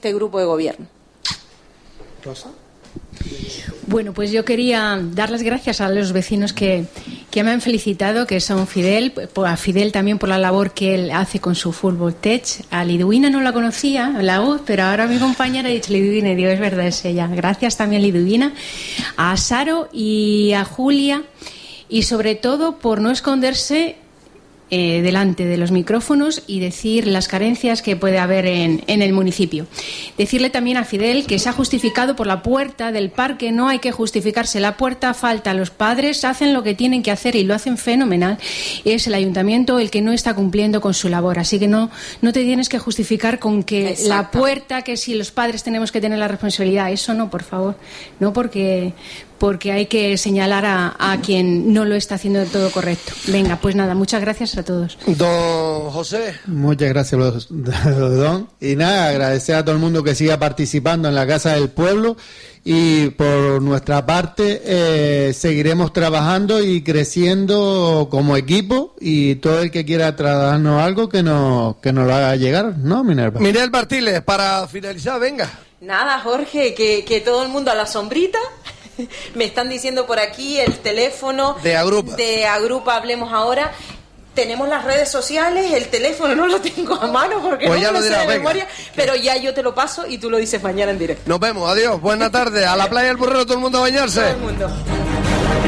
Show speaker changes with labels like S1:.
S1: este grupo de gobierno.
S2: Rosa.
S3: Bueno, pues yo quería dar las gracias a los vecinos que me han felicitado, que son Fidel, a Fidel también por la labor que él hace con su Fútbol Tech. A Liduina no la conocía, la voz, pero ahora mi compañera ha dicho Liduina y digo, es verdad, es ella. Gracias también Liduina, a Saro y a Julia, y sobre todo por no esconderse delante de los micrófonos y decir las carencias que puede haber en el municipio. Decirle también a Fidel que se ha justificado por la puerta del parque. No hay que justificarse la puerta, falta. Los padres hacen lo que tienen que hacer y lo hacen fenomenal. Es el ayuntamiento el que no está cumpliendo con su labor, así que no te tienes que justificar con que
S1: Exacto.
S3: La puerta, que si los padres tenemos que tener la responsabilidad. Eso no, por favor, no, porque hay que señalar a quien no lo está haciendo del todo correcto. Venga, pues nada, muchas gracias a todos.
S2: Don José.
S4: Muchas gracias, don. Y nada, agradecer a todo el mundo que siga participando en la Casa del Pueblo, y por nuestra parte seguiremos trabajando y creciendo como equipo, y todo el que quiera trasladarnos algo que nos lo haga llegar, ¿no, Minerva?
S2: Mirel Martínez, para finalizar, venga.
S1: Nada, Jorge, que todo el mundo a la sombrita. Me están diciendo por aquí el teléfono
S2: de
S1: Agrupa Hablemos Ahora. Tenemos las redes sociales, el teléfono no lo tengo a mano porque
S2: pues
S1: no
S2: ya
S1: me
S2: lo
S1: sé
S2: dirás,
S1: de memoria, pero ya yo te lo paso y tú lo dices mañana en directo.
S2: Nos vemos, adiós, buena tarde. A la playa del Burrero todo el mundo a bañarse.
S1: Todo el mundo.